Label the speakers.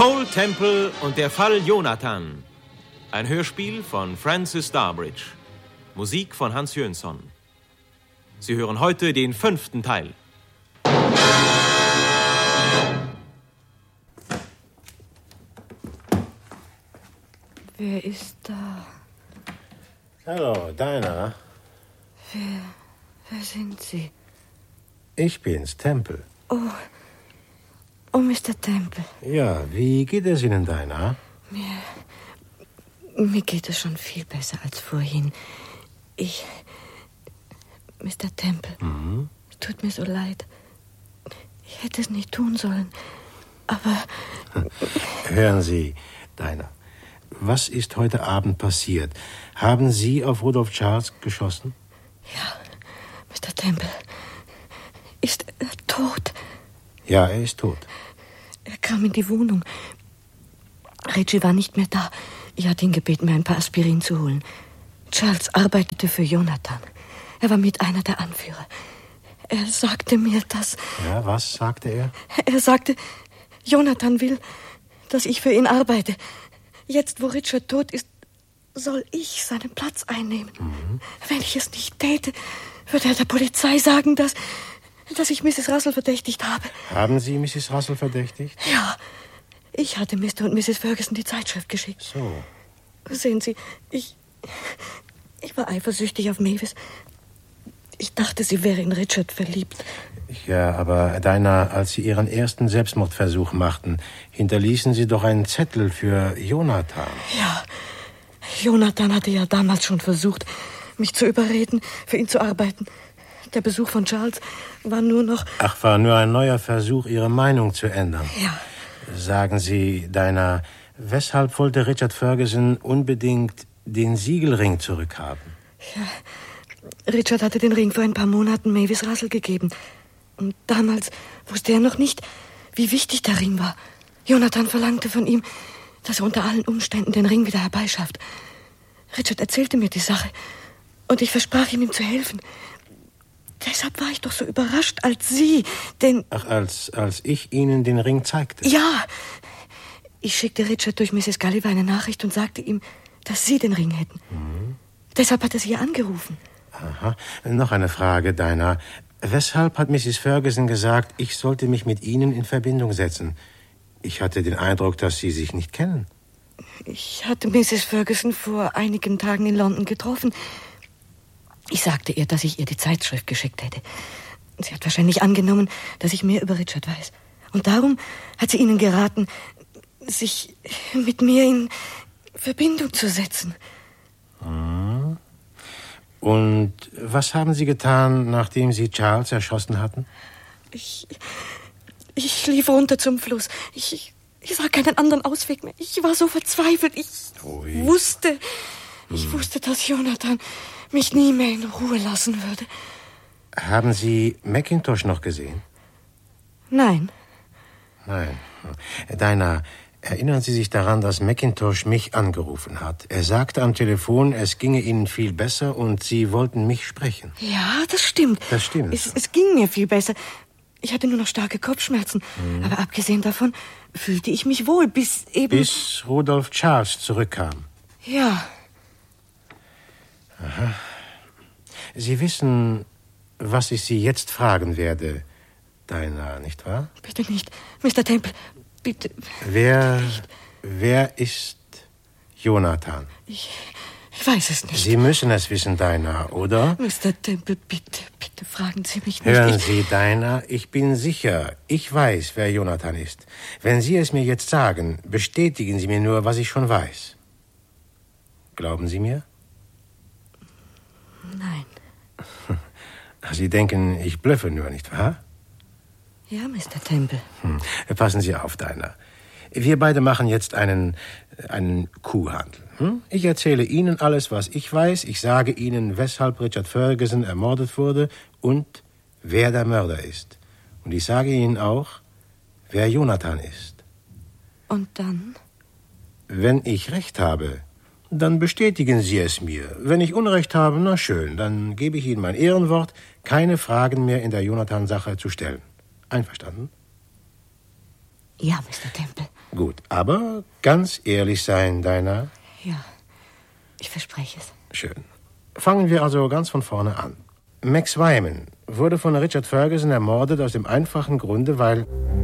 Speaker 1: Cole Temple und der Fall Jonathan. Ein Hörspiel von Francis Starbridge. Musik von Hans Jönsson. Sie hören heute den 5. Teil.
Speaker 2: Wer ist da?
Speaker 3: Hallo, Dinah.
Speaker 2: Wer sind Sie?
Speaker 3: Ich bin's, Temple.
Speaker 2: Oh, Mr. Temple.
Speaker 3: Ja, wie geht es Ihnen, Dinah?
Speaker 2: Mir geht es schon viel besser als vorhin. Mr. Temple, es tut mir so leid. Ich hätte es nicht tun sollen, aber...
Speaker 3: Hören Sie, Dinah, was ist heute Abend passiert? Haben Sie auf Rudolph Charles geschossen?
Speaker 2: Ja, Mr. Temple, ist er tot?
Speaker 3: Ja, er ist tot.
Speaker 2: Er kam in die Wohnung. Reggie war nicht mehr da. Ich hatte ihn gebeten, mir ein paar Aspirin zu holen. Charles arbeitete für Jonathan. Er war mit einer der Anführer. Er sagte mir, dass...
Speaker 3: Ja, was sagte er?
Speaker 2: Er sagte, Jonathan will, dass ich für ihn arbeite. Jetzt, wo Richard tot ist, soll ich seinen Platz einnehmen. Wenn ich es nicht täte, würde er der Polizei sagen, dass ich Mrs. Russell verdächtigt habe.
Speaker 3: Haben Sie Mrs. Russell verdächtigt?
Speaker 2: Ja, ich hatte Mr. und Mrs. Ferguson die Zeitschrift geschickt.
Speaker 3: So.
Speaker 2: Sehen Sie, ich war eifersüchtig auf Mavis. Ich dachte, sie wäre in Richard verliebt.
Speaker 3: Ja, aber Dinah, als Sie Ihren ersten Selbstmordversuch machten, hinterließen Sie doch einen Zettel für Jonathan.
Speaker 2: Ja, Jonathan hatte ja damals schon versucht, mich zu überreden, für ihn zu arbeiten. Der Besuch von Charles war nur noch...
Speaker 3: War nur ein neuer Versuch, Ihre Meinung zu ändern.
Speaker 2: Ja.
Speaker 3: Sagen Sie, Dinah, weshalb wollte Richard Ferguson unbedingt den Siegelring zurückhaben?
Speaker 2: Ja, Richard hatte den Ring vor ein paar Monaten Mavis Russell gegeben. Und damals wusste er noch nicht, wie wichtig der Ring war. Jonathan verlangte von ihm, dass er unter allen Umständen den Ring wieder herbeischafft. Richard erzählte mir die Sache und ich versprach ihm zu helfen. Deshalb war ich doch so überrascht, als Sie den...
Speaker 3: Als ich Ihnen den Ring zeigte?
Speaker 2: Ja. Ich schickte Richard durch Mrs. Gulliver eine Nachricht und sagte ihm, dass Sie den Ring hätten. Deshalb hat er Sie ja angerufen.
Speaker 3: Aha. Noch eine Frage, Dinah. Weshalb hat Mrs. Ferguson gesagt, ich sollte mich mit Ihnen in Verbindung setzen? Ich hatte den Eindruck, dass Sie sich nicht kennen.
Speaker 2: Ich hatte Mrs. Ferguson vor einigen Tagen in London getroffen. Ich sagte ihr, dass ich ihr die Zeitschrift geschickt hätte. Sie hat wahrscheinlich angenommen, dass ich mehr über Richard weiß. Und darum hat sie Ihnen geraten, sich mit mir in Verbindung zu setzen.
Speaker 3: Und was haben Sie getan, nachdem Sie Charles erschossen hatten?
Speaker 2: Ich lief runter zum Fluss. Ich sah keinen anderen Ausweg mehr. Ich war so verzweifelt. Ich wusste, dass Jonathan mich nie mehr in Ruhe lassen würde.
Speaker 3: Haben Sie Mackintosh noch gesehen?
Speaker 2: Nein.
Speaker 3: Nein. Dinah, erinnern Sie sich daran, dass Mackintosh mich angerufen hat? Er sagte am Telefon, es ginge Ihnen viel besser und Sie wollten mich sprechen.
Speaker 2: Ja, das stimmt.
Speaker 3: Das stimmt.
Speaker 2: Es ging mir viel besser. Ich hatte nur noch starke Kopfschmerzen. Aber abgesehen davon fühlte ich mich wohl, bis
Speaker 3: Rudolph Charles zurückkam.
Speaker 2: Ja.
Speaker 3: Aha. Sie wissen, was ich Sie jetzt fragen werde, Dinah, nicht wahr?
Speaker 2: Bitte nicht, Mr. Temple, bitte.
Speaker 3: Wer ist Jonathan?
Speaker 2: Ich weiß es nicht.
Speaker 3: Sie müssen es wissen, Dinah, oder?
Speaker 2: Mr. Temple, bitte fragen Sie mich nicht.
Speaker 3: Hören Sie, Dinah, ich bin sicher, ich weiß, wer Jonathan ist. Wenn Sie es mir jetzt sagen, bestätigen Sie mir nur, was ich schon weiß. Glauben Sie mir?
Speaker 2: Nein.
Speaker 3: Sie denken, ich blöffe nur, nicht wahr?
Speaker 2: Ja, Mr. Temple.
Speaker 3: Passen Sie auf, Dinah. Wir beide machen jetzt einen Kuhhandel. Ich erzähle Ihnen alles, was ich weiß. Ich sage Ihnen, weshalb Richard Ferguson ermordet wurde und wer der Mörder ist. Und ich sage Ihnen auch, wer Jonathan ist.
Speaker 2: Und dann?
Speaker 3: Wenn ich recht habe, dann bestätigen Sie es mir. Wenn ich Unrecht habe, na schön, dann gebe ich Ihnen mein Ehrenwort, keine Fragen mehr in der Jonathan-Sache zu stellen. Einverstanden?
Speaker 2: Ja, Mr. Temple.
Speaker 3: Gut, aber ganz ehrlich sein, Dinah.
Speaker 2: Ja, ich verspreche es.
Speaker 3: Schön. Fangen wir also ganz von vorne an. Max Wyman wurde von Richard Ferguson ermordet aus dem einfachen Grunde, weil